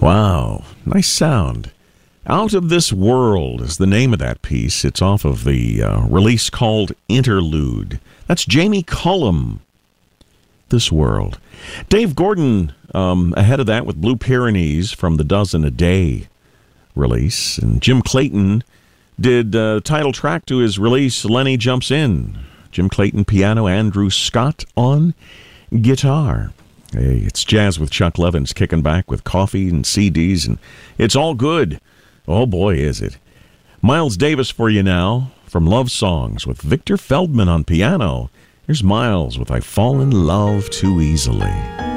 Wow, nice sound. Out of This World is the name of that piece. It's off of the release called Interlude. That's Jamie Cullum, This World. Dave Gordon ahead of that with Blue Pyrenees from the Dozen a Day release. And Jim Clayton did title track to his release, Lenny Jumps In. Jim Clayton piano, Andrew Scott on guitar. Hey, it's Jazz with Chuck Levins kicking back with coffee and CDs, and it's all good. Oh boy, is it. Miles Davis for you now from Love Songs with Victor Feldman on piano. Here's Miles with I Fall in Love Too Easily.